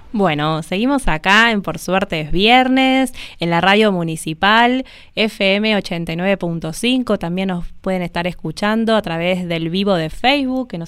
Bueno, seguimos acá en Por Suerte es Viernes, en la radio municipal FM 89.5. También nos pueden estar escuchando a través del vivo de Facebook, que nos